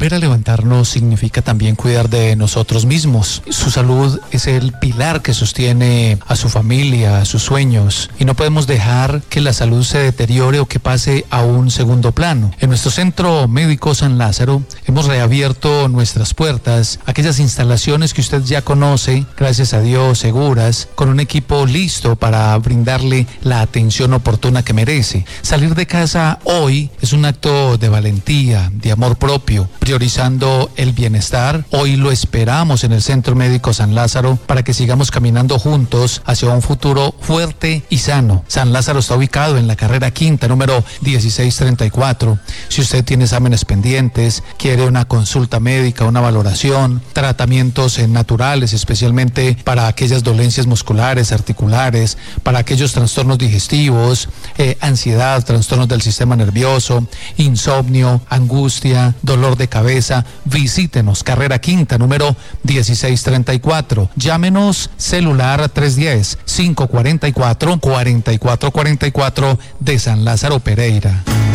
Volver a levantarnos significa también cuidar de nosotros mismos. Su salud es el pilar que sostiene a su familia, a sus sueños, y no podemos dejar que la salud se deteriore o que pase a un segundo plano. En nuestro Centro Médico San Lázaro hemos reabierto nuestras puertas, aquellas instalaciones que usted ya conoce, gracias a Dios, seguras, con un equipo listo para brindarle la atención oportuna que merece. Salir de casa hoy es un acto de valentía, de amor propio, priorizando el bienestar. Hoy lo esperamos en el Centro Médico San Lázaro para que sigamos caminando juntos hacia un futuro fuerte y sano. San Lázaro está ubicado en la carrera quinta, número 1634. Si usted tiene exámenes pendientes, quiere una consulta médica, una valoración, tratamientos naturales, especialmente para aquellas dolencias musculares, articulares, para aquellos trastornos digestivos, ansiedad, trastornos del sistema nervioso, insomnio, angustia, dolor de cabeza, visítenos, carrera quinta, número 1634. Llámenos, celular 310-544-4444 de San Lázaro Pereira.